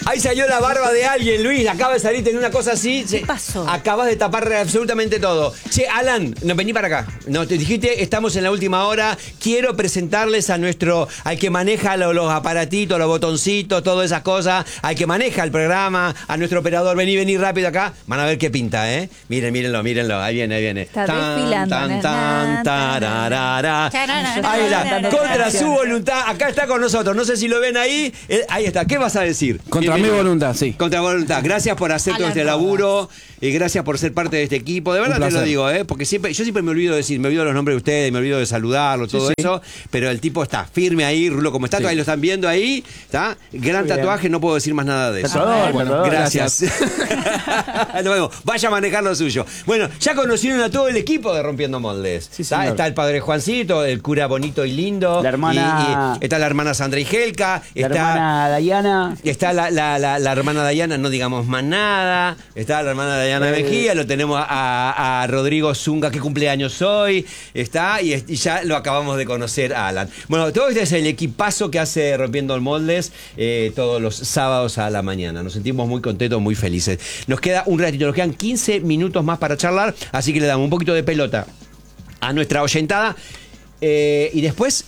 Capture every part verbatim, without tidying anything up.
Ahí salió la barba de alguien, Luis. Acaba de salir, tenía una cosa así. ¿Qué pasó? Acabas de tapar absolutamente todo. Che, Alan, no, vení para acá. No, te dijiste, estamos en la última hora. Quiero presentarles a nuestro, al que maneja los, los aparatitos, los botoncitos, todas esas cosas, al que maneja el programa, a nuestro operador. Vení, vení rápido acá. Van a ver qué pinta, ¿eh? Miren, mírenlo, mírenlo. Ahí viene, ahí viene. Está desfilando. Tan, tan, tararara. Ahí está, contra su voluntad. Acá está con nosotros. No sé si lo ven ahí. Eh, ahí está. ¿Qué vas a decir? Contra mi voluntad, sí. Contra voluntad. Gracias por hacer todo este laburo. Y gracias por ser parte de este equipo. De verdad te lo digo, ¿eh? Porque siempre, yo siempre me olvido de decir, me olvido los nombres de ustedes, me olvido de saludarlo, todo sí, sí. eso. Pero el tipo está firme ahí, Rulo, como está, sí. ahí lo están viendo ahí. ¿Está? Gran Muy tatuaje, bien. No puedo decir más nada de eso. Tatuador, bueno, tatuador, gracias. gracias. Nos vemos. Vaya a manejar lo suyo. Bueno, ya conocieron a todo el equipo de Rompiendo Moldes. Sí, ¿está? Está el padre Juancito, el cura bonito y lindo. La hermana. Y, y está la hermana Sandra y Gelka. La está, hermana Dayana. Está la, la, la, la hermana Dayana, no digamos más nada. Está la hermana Dayana eh, Mejía. Lo tenemos a, a Rodrigo Zunga, que cumpleaños hoy. Está, y, y ya lo acabamos de conocer a Alan. Bueno, todo este es el equipazo que hace Rompiendo Moldes eh, todos los sábados a la mañana. Nos sentimos muy contentos, muy felices. Nos queda un ratito, nos quedan quince minutos más para charlar, así que le damos un poquito de pelota a nuestra oyentada. Eh, y después...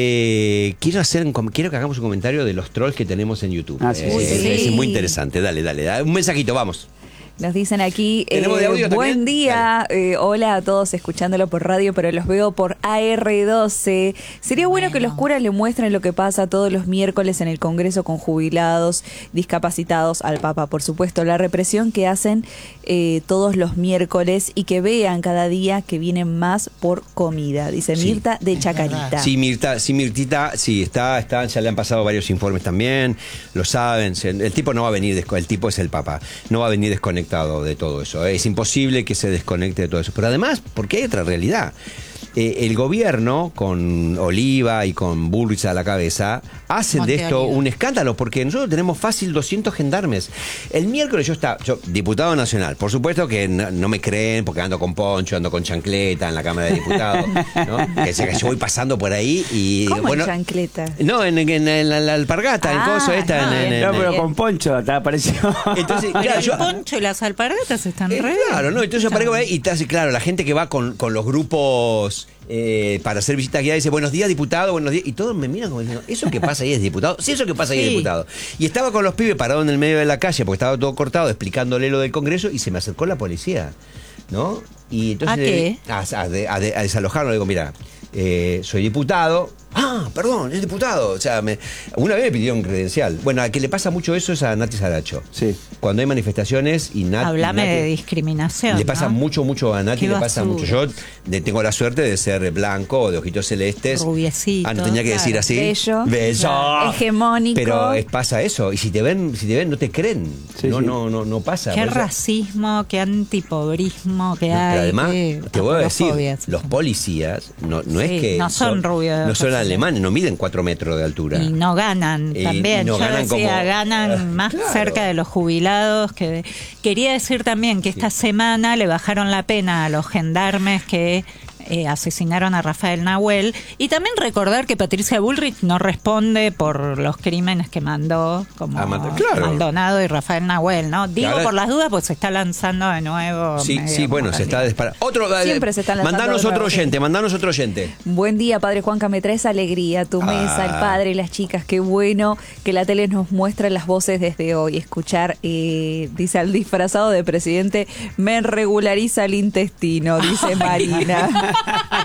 Eh, quiero hacer un, quiero que hagamos un comentario de los trolls que tenemos en YouTube. Ah, sí, eh, sí. Es, es muy interesante. Dale, dale, dale. Un mensajito, vamos. Nos dicen aquí, eh, ¿Tenemos de audio buen también? día, eh, hola a todos escuchándolo por radio, pero los veo por A R doce. Sería bueno, bueno que los curas le muestren lo que pasa todos los miércoles en el Congreso con jubilados, discapacitados, al Papa, por supuesto, la represión que hacen eh, todos los miércoles y que vean cada día que vienen más por comida, dice Sí. Mirta de Chacarita. Sí, Mirta, sí, Mirtita, sí, está, está, ya le han pasado varios informes también, lo saben, el tipo no va a venir, el tipo es el Papa, no va a venir desconectado de todo eso. Es imposible que se desconecte de todo eso. Pero además, porque hay otra realidad. Eh, el gobierno, con Oliva y con Bullrich a la cabeza, hacen Monte de esto Oliva. Un escándalo, porque nosotros tenemos fácil doscientos gendarmes. El miércoles yo estaba, yo, diputado nacional, por supuesto que no, no me creen, porque ando con poncho, ando con chancleta en la Cámara de Diputados, ¿no? que, que yo voy pasando por ahí y... ¿Cómo bueno, en chancleta? No, en, en, en la, la alpargata, ah, el coso esta. No, en, en, no en, pero en, con poncho, te apareció. Entonces, Pero claro, el yo, poncho y las alpargatas están eh, re claro, ¿no? Entonces yo aparezco ahí y te hace, claro, la gente que va con, con los grupos... Eh, para hacer visitas guiadas dice buenos días diputado, buenos días, y todos me miran como diciendo, ¿eso que pasa ahí es diputado? Sí, eso que pasa ahí sí. es diputado. Y estaba con los pibes parados en el medio de la calle porque estaba todo cortado explicándole lo del Congreso y se me acercó la policía, ¿no? Y entonces ¿A qué? A, a, a, a desalojarlo, le digo, mira, eh, soy diputado. Ah, perdón, es diputado. O sea, me, una vez me pidió un credencial. Bueno, a que le pasa mucho eso es a Nati Saracho. Sí. Cuando hay manifestaciones y Nati... Hablame y Nati, de discriminación, le pasa ¿no? mucho, mucho a Nati, Qué le pasa basura. mucho. Yo de, tengo la suerte de ser blanco, de ojitos celestes. Rubiecito. Ah, no tenía que claro. decir así. Bello. Bello. Claro. Hegemónico. Pero es, pasa eso. Y si te ven, si te ven, no te creen. Sí, no, sí. no, no, no pasa. Qué Por eso- racismo, qué antipobrismo que Pero hay. además, qué te voy a decir, apolofobia. los policías no, no Sí, es que no son rubios, no son personas. alemanes, no miden cuatro metros de altura. Y no ganan Y- también. y no Yo ganan decía, como- ganan más Claro. cerca de los jubilados. Que quería decir también que esta semana le bajaron la pena a los gendarmes que eh, asesinaron a Rafael Nahuel. Y también recordar que Patricia Bullrich no responde por los crímenes que mandó, como Ah, manda- claro. Maldonado y Rafael Nahuel, ¿no? Digo Ahora- por las dudas, pues se está lanzando de nuevo. Sí, medio sí, bueno, como se está caliente. disparando. Otro, Siempre se están lanzando mandanos de otro nuevo, sí. oyente, mandanos otro oyente. Buen día, Padre Juanca, me traes alegría, tu mesa, Ah. el padre, las chicas, qué bueno que la tele nos muestra las voces desde hoy. Escuchar, eh, dice al disfrazado de presidente, me regulariza el intestino, dice Marina.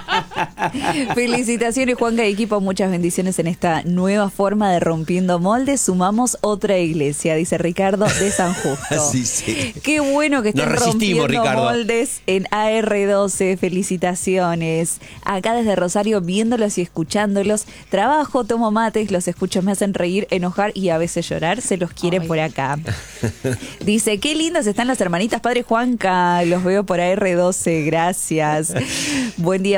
Felicitaciones, Juanca y equipo, muchas bendiciones en esta nueva forma de Rompiendo Moldes. Sumamos otra iglesia, dice Ricardo de San Justo. Sí, sí. Qué bueno que Nos estén resistimos, rompiendo Ricardo. moldes en A R doce. Felicitaciones. Acá desde Rosario viéndolos y escuchándolos. Trabajo, tomo mates, los escucho, me hacen reír, enojar y a veces llorar. Se los quiere Ay. por acá. Dice, qué lindas están las hermanitas, Padre Juanca. Los veo por A R doce. Gracias. Buen día, Padre Juanca.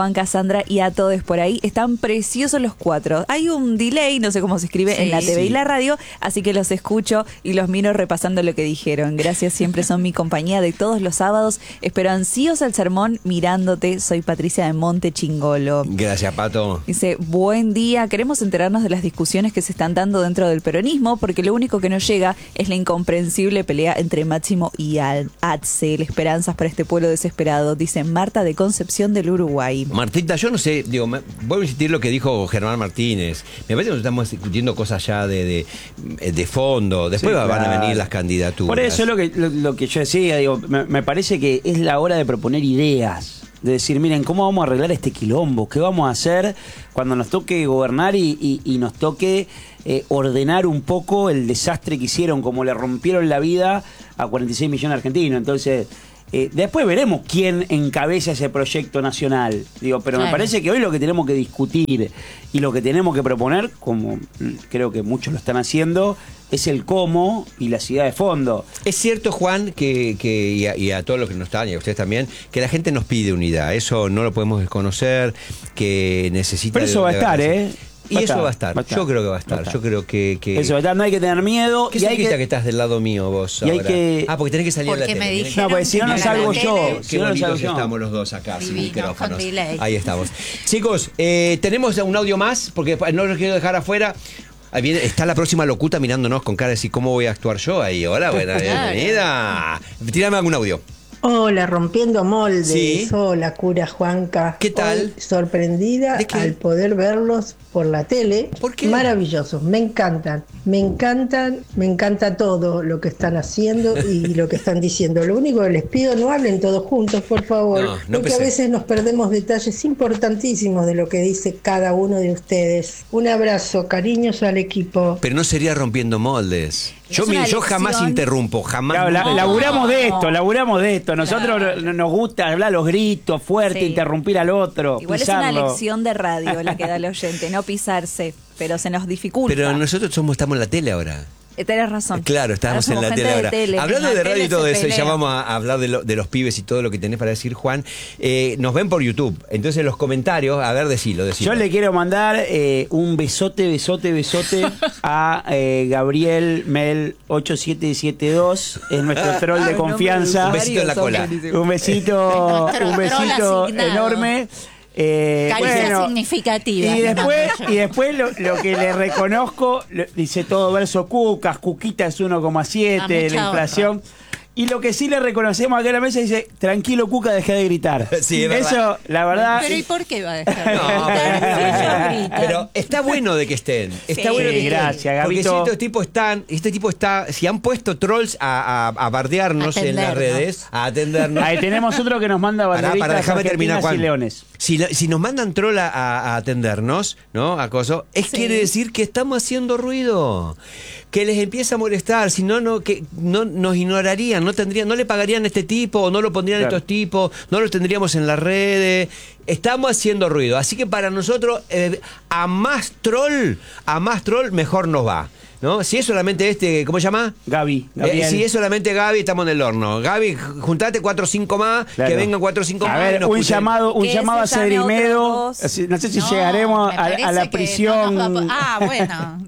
Juanca, Sandra y a todos por ahí. Están preciosos los cuatro. Hay un delay, no sé cómo se escribe, Sí, en la T V sí. y la radio, así que los escucho y los miro repasando lo que dijeron. Gracias, siempre son mi compañía de todos los sábados. Espero ansiosa el sermón mirándote. Soy Patricia de Monte Chingolo. Gracias, Pato. Dice, buen día, queremos enterarnos de las discusiones que se están dando dentro del peronismo, porque lo único que nos llega es la incomprensible pelea entre Máximo y Al- Axel. Esperanzas para este pueblo desesperado, dice Marta de Concepción del Uruguay. Martita, yo no sé, digo, me, vuelvo a insistir lo que dijo Germán Martínez. Me parece que estamos discutiendo cosas ya de, de, de fondo. Después Sí, van claro. a venir las candidaturas. Por eso lo que, lo, lo que yo decía, digo, me, me parece que es la hora de proponer ideas. De decir, miren, ¿cómo vamos a arreglar este quilombo? ¿Qué vamos a hacer cuando nos toque gobernar y, y, y nos toque eh, ordenar un poco el desastre que hicieron, como le rompieron la vida a cuarenta y seis millones de argentinos? Entonces, eh, después veremos quién encabeza ese proyecto nacional. Digo, pero me Claro. parece que hoy lo que tenemos que discutir y lo que tenemos que proponer, como mm, creo que muchos lo están haciendo, es el cómo y la ciudad de fondo. Es cierto, Juan, que, que y, a, y a todos los que nos están, y a ustedes también, que la gente nos pide unidad. Eso no lo podemos desconocer, que necesita... Pero eso va a estar, de- ¿eh? Y Va a eso estar, va a estar. va a estar. Yo creo que va a estar. Va a estar. Yo creo que... que... Eso, ¿verdad? No hay que tener miedo. ¿Qué y hay cerquita que... que estás del lado mío vos y hay ahora? que- Ah, porque tenés que salir a la Porque tele. me tenés que- dijeron No, porque si no, no que salgo la yo. tele- Qué Si no, no bonitos salgo yo. estamos los dos acá, sin Divinos, micrófonos. con delay. Ahí estamos. Chicos, eh, tenemos un audio más, porque no los quiero dejar afuera. Ahí viene, está la próxima locuta mirándonos con cara de decir, ¿cómo voy a actuar yo ahí? Hola, buena, Claro. bienvenida. Tírame algún audio. Hola, rompiendo moldes. Sí. Hola, cura Juanca. ¿Qué tal? Hoy sorprendida ¿De qué? al poder verlos por la tele. ¿Por qué? Maravillosos, me encantan. Me encantan, me encanta todo lo que están haciendo y lo que están diciendo. Lo único que les pido, no hablen todos juntos, por favor. No, no porque a empecé. veces nos perdemos detalles importantísimos de lo que dice cada uno de ustedes. Un abrazo, cariños al equipo. Pero no sería rompiendo moldes. Es Yo, mire, una yo jamás lección. interrumpo, jamás. Claro, la- No. laburamos de esto, laburamos de esto. Nosotros Claro. no- nos gusta hablar los gritos fuerte, Sí. interrumpir al otro, Igual pisarlo. es una lección de radio la que da el oyente, no pisarse, pero se nos dificulta. Pero nosotros somos, estamos en la tele ahora. Eh, Tenés razón. Claro, estamos Ahora en la somos tele gente de ahora. tele. Hablando En la de radio y tele todo se eso, ya pelea. vamos a hablar de, lo- de los pibes y todo lo que tenés para decir, Juan. Eh, nos ven por YouTube. Entonces, los comentarios, a ver, decilo, decilo. Yo le quiero mandar eh, un besote, besote, besote a eh, Gabriel Mel ocho siete siete dos, es nuestro troll de Ay, confianza. Un besito en la son cola. buenísimos. Un besito, Nuestro un troll besito asignado. enorme. Eh, Caricia significativa, Y le después, mando yo. y después lo, lo que le reconozco, lo- dice todo verso cucas, cuquita es uno coma A siete, mucha la inflación. Y lo que sí le reconocemos acá en la mesa dice, tranquilo Cuca, dejá de gritar. Sí, es verdad. Eso, la verdad... Pero ¿y por qué va a dejar? No, Ellos gritan. pero está bueno de que estén. Está Sí, bueno que estén. gracias, Porque si Gabito. estos tipos están, este tipo está, si han puesto trolls a, a, a bardearnos en las Atendernos. redes, a atendernos. Ahí tenemos otro que nos manda Pará, banderitas para, déjame terminar, argentinas Juan. y leones. Si, la- si nos mandan troll a, a atendernos, ¿no? Acoso, es Sí. quiere decir que estamos haciendo ruido. Que les empieza a molestar, si no, no, que no nos ignorarían, no tendrían, no le pagarían a este tipo, o no lo pondrían a Claro. estos tipos, no los tendríamos en las redes. Estamos haciendo ruido. Así que para nosotros, eh, a más troll, a más troll, mejor nos va. ¿No? Si es solamente este, ¿cómo se llama? Gaby, Eh, Gabriel. si es solamente Gaby, estamos en el horno. Gaby, juntate cuatro o cinco más, Claro. que vengan cuatro o cinco A más. y ver, nos un escuchen. llamado, un Que llamado a se llame Cedrimedo. otros dos. Así- No sé si No, llegaremos me a, a parece la que prisión. no nos va a- Ah, bueno.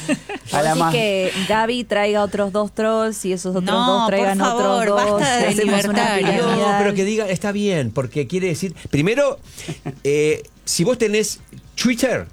a la Así más- que Gaby traiga otros dos trolls y esos otros No, dos traigan por favor, otros dos. basta de Hacemos una libertarios. No, piramidal. pero que diga, está bien, porque quiere decir. Primero, eh, si vos tenés Twitter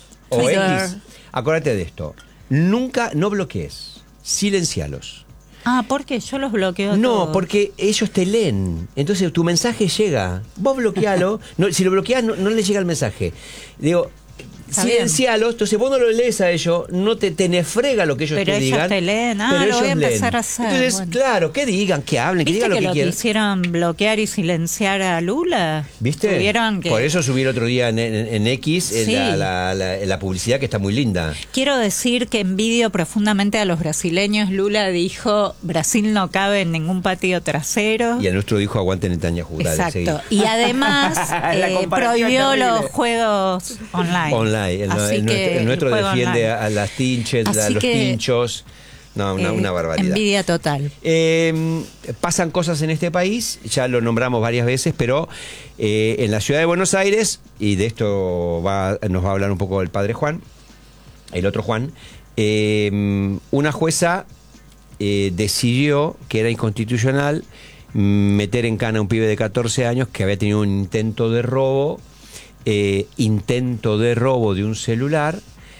o Twitter. X, acuérdate de esto. Nunca, no bloquees. Silencialos. Ah, ¿por qué? Yo los bloqueo No, todos. porque ellos te leen. Entonces tu mensaje llega. Vos bloquealo. No, si lo bloqueás, no, no le llega el mensaje. Digo. Está bien. Silencialos, entonces vos no lo lees a ellos, no te, te nefrega lo que ellos Pero te ellos digan. te leen. Ah, pero lo ellos voy a empezar leen. a hacer, Entonces, bueno. claro, que digan, que hablen, que ¿Viste digan lo que que lo quieran. quisieron bloquear y silenciar a Lula? ¿Viste? Tuvieron que... Por eso subí el otro día en, en- en X en Sí. la, la- la- la publicidad que está muy linda. Quiero decir que envidio profundamente a los brasileños. Lula dijo, Brasil no cabe en ningún patio trasero. Y a nuestro dijo aguante Netanyahu. Dale, Exacto. seguí. Y además La eh, comparación prohibió terrible. los juegos online. Online. El, Así el que nuestro, el nuestro el juego defiende online. a, a las tinches, a Así los que- pinchos. No, una, Eh, una barbaridad. Envidia total. Eh, pasan cosas en este país, ya lo nombramos varias veces, pero eh, en la ciudad de Buenos Aires, y de esto va, nos va a hablar un poco el padre Juan, el otro Juan, eh, una jueza eh, decidió que era inconstitucional meter en cana a un pibe de catorce años que había tenido un intento de robo, eh, intento de robo de un celular.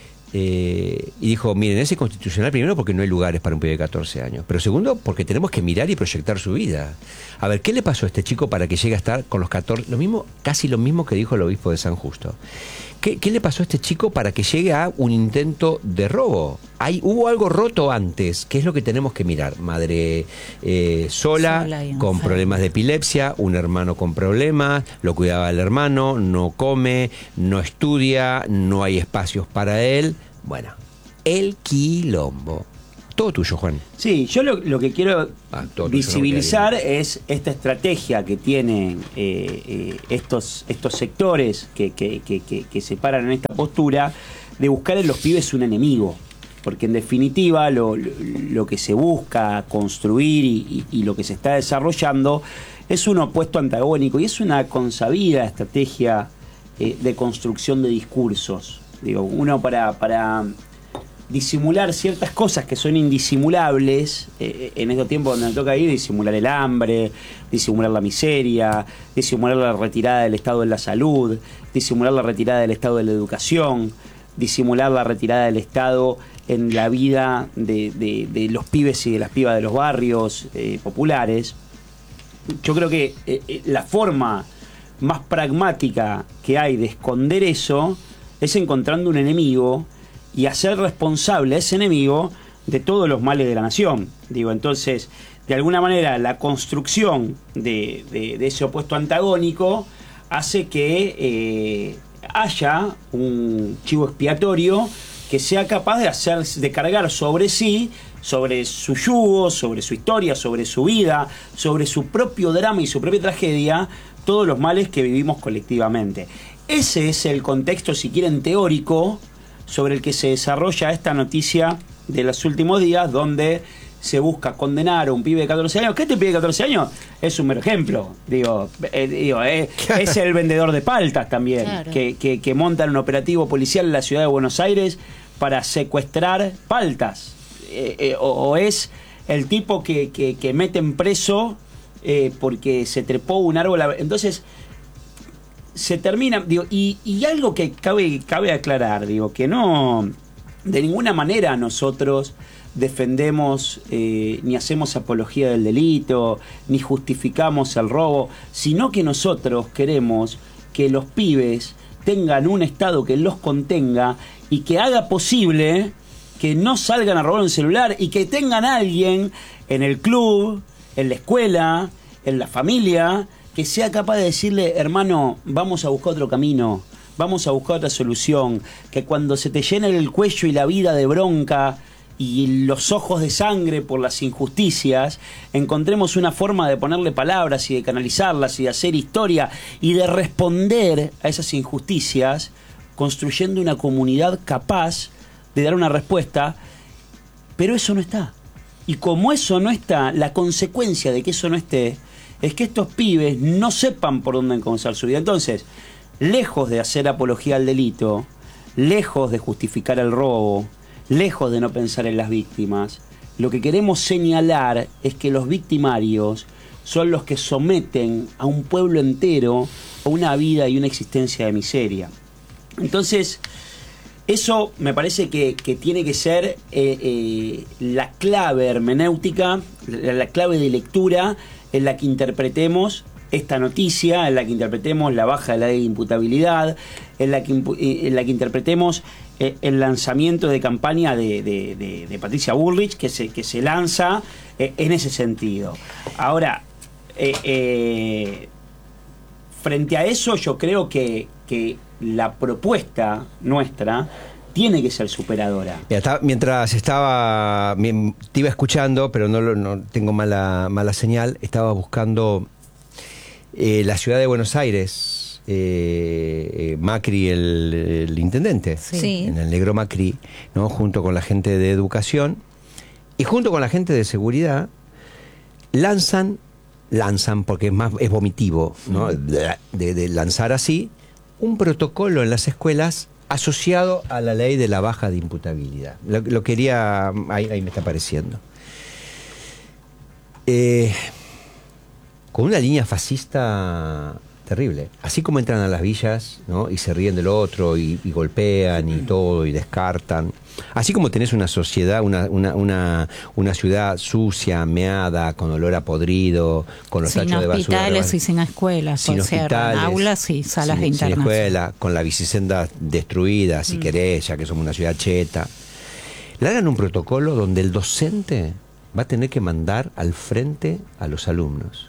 Eh, y dijo, miren, es inconstitucional primero porque no hay lugares para un pibe de catorce años, pero segundo porque tenemos que mirar y proyectar su vida. A ver, ¿qué le pasó a este chico para que llegue a estar con los catorce? Lo mismo, casi lo mismo que dijo el obispo de San Justo. ¿Qué, qué le pasó a este chico para que llegue a un intento de robo? Hay, hubo algo roto antes, que es lo que tenemos que mirar. Madre eh, sola, Sola y con enferma. problemas de epilepsia, un hermano con problemas, lo cuidaba el hermano, no come, no estudia, no hay espacios para él. Bueno, el quilombo. Todo tuyo, Juan. Sí, yo lo, lo que quiero Ah, todo tuyo, visibilizar no me queda es esta estrategia que tienen eh, eh, estos, estos sectores que, que, que, que, que se paran en esta postura de buscar en los pibes un enemigo. Porque en definitiva lo, lo, lo que se busca construir y, y, y lo que se está desarrollando es un opuesto antagónico y es una consabida estrategia eh, de construcción de discursos. Digo, uno para, para disimular ciertas cosas que son indisimulables, eh, en estos tiempos donde me toca ir, disimular el hambre, disimular la miseria, disimular la retirada del Estado de la salud, disimular la retirada del Estado de la educación, disimular la retirada del Estado en la vida de, de, de los pibes y de las pibas de los barrios eh, populares. Yo creo que eh, la forma más pragmática que hay de esconder eso es encontrando un enemigo y hacer responsable a ese enemigo de todos los males de la nación. Digo, entonces, de alguna manera, la construcción de, de, de ese opuesto antagónico hace que eh, haya un chivo expiatorio que sea capaz de hacer, de cargar sobre sí, sobre su yugo, sobre su historia, sobre su vida, sobre su propio drama y su propia tragedia, todos los males que vivimos colectivamente. Ese es el contexto, si quieren, teórico sobre el que se desarrolla esta noticia de los últimos días, donde se busca condenar a un pibe de catorce años. ¿Qué este pibe de catorce años? Es un mero ejemplo. Digo, eh, digo eh, es el vendedor de paltas también, claro. que, que, que montan un operativo policial en la ciudad de Buenos Aires para secuestrar paltas. Eh, eh, o, o es el tipo que, que, que meten preso eh, porque se trepó un árbol. Entonces, se termina, digo, y, y algo que cabe, cabe aclarar, digo, que no, de ninguna manera nosotros defendemos eh, ni hacemos apología del delito, ni justificamos el robo, sino que nosotros queremos que los pibes tengan un Estado que los contenga y que haga posible que no salgan a robar un celular y que tengan a alguien en el club, en la escuela, en la familia, que sea capaz de decirle, hermano, vamos a buscar otro camino, vamos a buscar otra solución, que cuando se te llene el cuello y la vida de bronca y los ojos de sangre por las injusticias, encontremos una forma de ponerle palabras y de canalizarlas y de hacer historia y de responder a esas injusticias, construyendo una comunidad capaz de dar una respuesta. Pero eso no está. Y como eso no está, la consecuencia de que eso no esté es que estos pibes no sepan por dónde encauzar su vida. Entonces, lejos de hacer apología al delito, lejos de justificar el robo, lejos de no pensar en las víctimas, lo que queremos señalar es que los victimarios son los que someten a un pueblo entero a una vida y una existencia de miseria. Entonces, eso me parece que, que tiene que ser eh, eh, la clave hermenéutica, la, la clave de lectura en la que interpretemos esta noticia, en la que interpretemos la baja de la ley de imputabilidad, en la que, en la que interpretemos eh, el lanzamiento de campaña de, de, de, de Patricia Bullrich, que se, que se lanza eh, en ese sentido. Ahora, eh, eh, frente a eso, yo creo que, que la propuesta nuestra tiene que ser superadora. Mira, está, mientras estaba, te iba escuchando, pero no, no tengo mala, mala señal, estaba buscando eh, la ciudad de Buenos Aires, eh, eh, Macri, el, el intendente, Sí. en el negro Macri, ¿no? Junto con la gente de educación, y junto con la gente de seguridad lanzan, lanzan porque es más es vomitivo, ¿no? de, de, de lanzar así, un protocolo en las escuelas asociado a la ley de la baja de imputabilidad. Lo, lo quería, ahí, ahí me está apareciendo. Eh, con una línea fascista terrible. Así como entran a las villas, ¿no? Y se ríen del otro y, y golpean y todo y descartan. Así como tenés una sociedad, una, una, una, una ciudad sucia, meada, con olor a podrido, con los sin tachos de basura. Sin hospitales y sin escuelas. Sin hospitales, aulas y salas sin, de internación. Sin escuela, con la bicicenda destruida, si mm. querés, ya que somos una ciudad cheta. Le hagan un protocolo donde el docente va a tener que mandar al frente a los alumnos.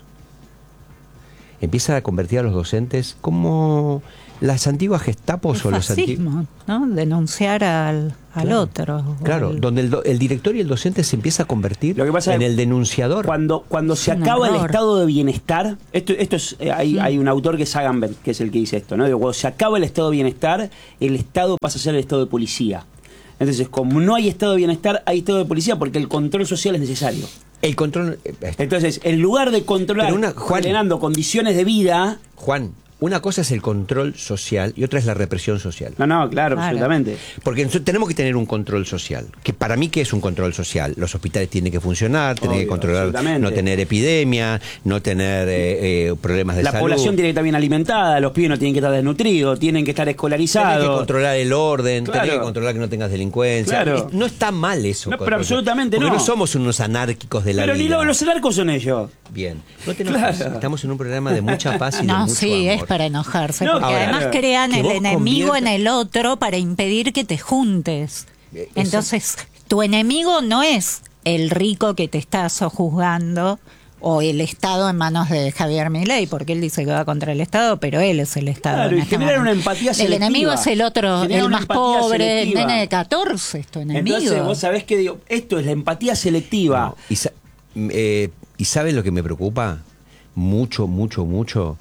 Empieza a convertir a los docentes como las antiguas gestapos el o los fascismo, ¿no? Denunciar al, al claro, otro. Claro, al... donde el, do, el director y el docente se empieza a convertir Lo que pasa en es el denunciador. Cuando, cuando se acaba el estado de bienestar, esto, esto es, eh, hay, mm. hay un autor que es Agamben, que es el que dice esto, ¿no? Cuando se acaba el estado de bienestar, el Estado pasa a ser el estado de policía. Entonces, como no hay estado de bienestar, hay estado de policía porque el control social es necesario. El control. Entonces, en lugar de controlar, una, Juan, generando condiciones de vida. Juan, una cosa es el control social y otra es la represión social. No, no, claro, claro. absolutamente. Porque tenemos que tener un control social. Que para mí, ¿qué es un control social? Los hospitales tienen que funcionar, tienen que controlar, no tener epidemia, no tener eh, eh, problemas de la salud. La población tiene que estar bien alimentada, los pibes no tienen que estar desnutridos, tienen que estar escolarizados. Tienen que controlar el orden, claro. tienen que controlar que no tengas delincuencia. Claro. No está mal eso. No, pero absolutamente porque no. no somos unos anárquicos de la pero vida. Pero ni los anarcos son ellos. Bien. No te enojes. Claro. Estamos en un programa de mucha paz y no, de mucho sí, amor. es para enojarse. No, porque ahora, además crean el enemigo convierta... en el otro para impedir que te juntes. Eso... Entonces, tu enemigo no es el rico que te está sojuzgando o el Estado en manos de Javier Milei, porque él dice que va contra el Estado, pero él es el Estado. Claro, en y este generar momento. una empatía selectiva. El enemigo es el otro, Genera el más pobre, selectiva. el nene de catorce, es tu enemigo. Entonces, vos sabés que digo, esto es la empatía selectiva. No, y, eh, ¿Y sabes lo que me preocupa? Mucho, mucho, mucho.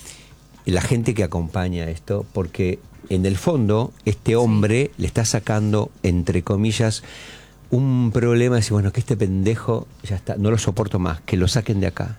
La gente que acompaña esto, porque en el fondo este hombre sí. le está sacando, entre comillas, un problema, de decir, bueno, que este pendejo ya está, no lo soporto más, que lo saquen de acá.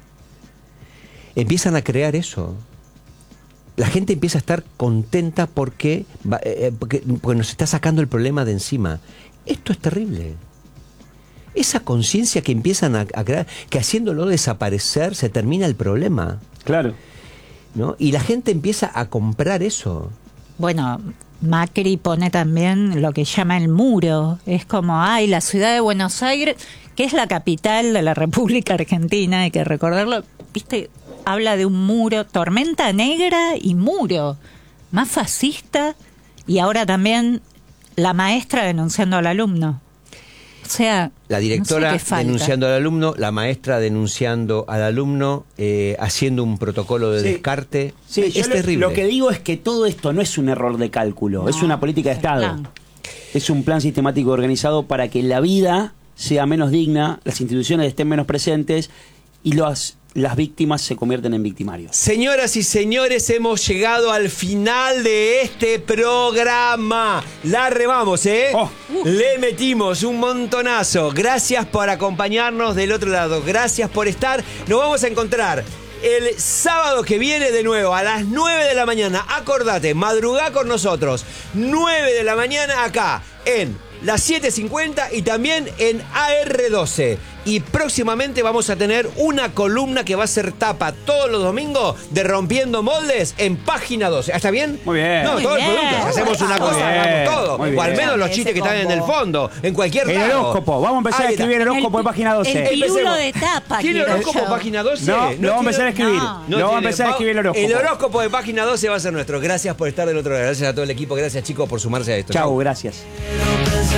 Empiezan a crear eso. La gente empieza a estar contenta porque, eh, porque, porque nos está sacando el problema de encima. Esto es terrible. Esa conciencia que empiezan a, a crear, que haciéndolo desaparecer se termina el problema. Claro. ¿No? Y la gente empieza a comprar eso. Bueno, Macri pone también lo que llama el muro. Es como, ay, la ciudad de Buenos Aires, que es la capital de la República Argentina, hay que recordarlo, viste, habla de un muro, tormenta negra y muro, más fascista, y ahora también la maestra denunciando al alumno. O sea, la directora no sé denunciando al alumno, la maestra denunciando al alumno, eh, haciendo un protocolo de sí. descarte. Sí, es yo terrible. Lo, lo que digo es que todo esto no es un error de cálculo, no, es una política de Estado. Plan. Es un plan sistemático organizado para que la vida sea menos digna, las instituciones estén menos presentes y los... las víctimas se convierten en victimarios. Señoras y señores, hemos llegado al final de este programa. La remamos, ¿eh? Oh. Uh. Le metimos un montonazo. Gracias por acompañarnos del otro lado. Gracias por estar. Nos vamos a encontrar el sábado que viene de nuevo a las nueve de la mañana. Acordate, madrugá con nosotros. nueve de la mañana acá en las siete cincuenta y también en A R doce. Y próximamente vamos a tener una columna que va a ser tapa todos los domingos de Rompiendo Moldes en Página doce. ¿Está bien? Muy bien. No, Muy todo bien. el producto. Hacemos una cosa, hagamos todo. O al menos los chistes que están en el fondo, en cualquier el lado. El horóscopo. Vamos a empezar Ahí a escribir el horóscopo en Página doce. El pirulo de tapa. ¿Tiene horóscopo en Página doce? No, no, no vamos a empezar a escribir. No, no no vamos a empezar a escribir el horóscopo. El horóscopo de Página doce va a ser nuestro. Gracias por estar del otro lado. Gracias a todo el equipo. Gracias, chicos, por sumarse a esto. Chau, gracias.